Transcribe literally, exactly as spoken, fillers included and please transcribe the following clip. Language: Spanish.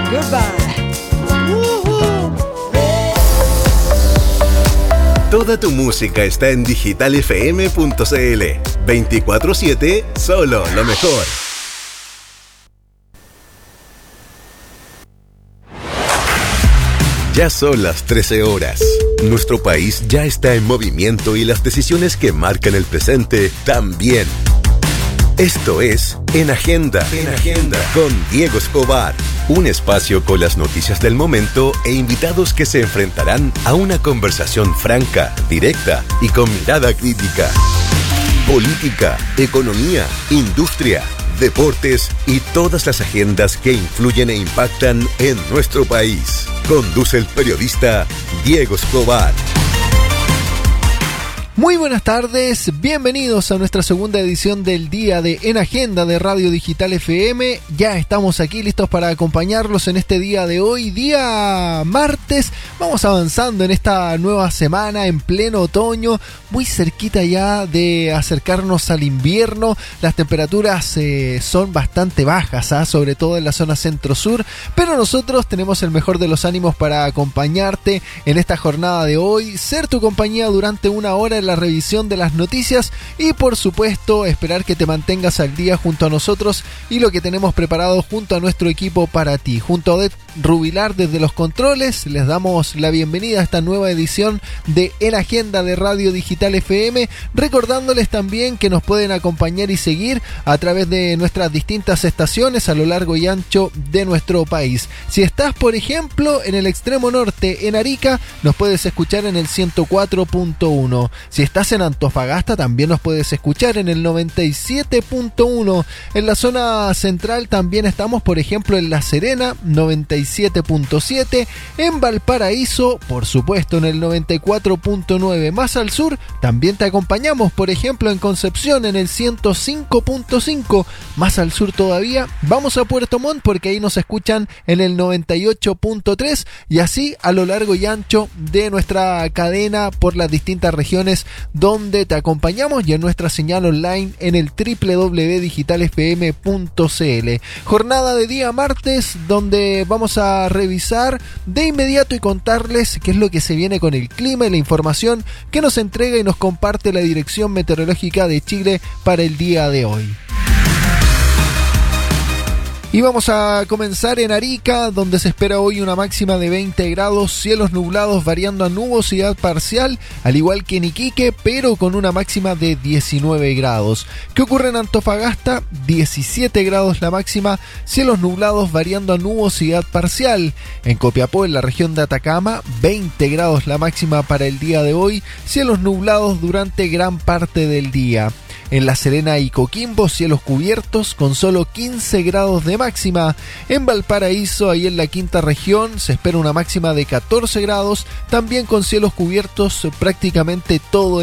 Goodbye. Toda tu música está en digital f m punto c l. veinticuatro siete, solo lo mejor. Ya son las trece horas. Nuestro país ya está en movimiento y las decisiones que marcan el presente también. Esto es En Agenda, En Agenda, con Diego Escobar. Un espacio con las noticias del momento e invitados que se enfrentarán a una conversación franca, directa y con mirada crítica. Política, economía, industria, deportes y todas las agendas que influyen e impactan en nuestro país. Conduce el periodista Diego Escobar. Muy buenas tardes, bienvenidos a nuestra segunda edición del día de En Agenda de Radio Digital F M. Ya estamos aquí listos para acompañarlos en este día de hoy, día martes. Vamos avanzando en esta nueva semana en pleno otoño, muy cerquita ya de acercarnos al invierno. Las temperaturas eh, son bastante bajas, ¿eh? sobre todo en la zona centro-sur, pero nosotros tenemos el mejor de los ánimos para acompañarte en esta jornada de hoy, ser tu compañía durante una hora en la revisión de las noticias y por supuesto esperar que te mantengas al día junto a nosotros y lo que tenemos preparado junto a nuestro equipo para ti. Junto a Odette Rubilar desde los controles les damos la bienvenida a esta nueva edición de En Agenda de Radio Digital F M, recordándoles también que nos pueden acompañar y seguir a través de nuestras distintas estaciones a lo largo y ancho de nuestro país. Si estás por ejemplo en el extremo norte en Arica, nos puedes escuchar en el ciento cuatro punto uno. Si estás en Antofagasta también nos puedes escuchar en el noventa y siete punto uno. En la zona central también estamos, por ejemplo, en La Serena, noventa y siete punto siete. En Valparaíso, por supuesto, en el noventa y cuatro punto nueve. Más al sur también te acompañamos, por ejemplo, en Concepción en el ciento cinco punto cinco. Más al sur todavía, vamos a Puerto Montt porque ahí nos escuchan en el noventa y ocho punto tres. Y así a lo largo y ancho de nuestra cadena por las distintas regiones donde te acompañamos y en nuestra señal online en el doble u doble u doble u punto digital f m punto c l. Jornada de día martes donde vamos a revisar de inmediato y contarles qué es lo que se viene con el clima y la información que nos entrega y nos comparte la Dirección Meteorológica de Chile para el día de hoy. Y vamos a comenzar en Arica, donde se espera hoy una máxima de veinte grados, cielos nublados variando a nubosidad parcial, al igual que en Iquique, pero con una máxima de diecinueve grados. ¿Qué ocurre en Antofagasta? diecisiete grados la máxima, cielos nublados variando a nubosidad parcial. En Copiapó, en la región de Atacama, veinte grados la máxima para el día de hoy, cielos nublados durante gran parte del día. En La Serena y Coquimbo, cielos cubiertos con solo quince grados de máxima. En Valparaíso, ahí en la quinta región, se espera una máxima de catorce grados, también con cielos cubiertos prácticamente todo